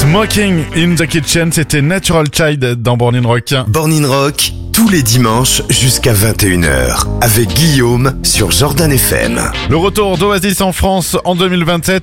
Mocking in the Kitchen, c'était Natural Child dans Born in Rock. Born in Rock, tous les dimanches jusqu'à 21h, avec Guillaume sur Jordan FM. Le retour d'Oasis en France en 2027.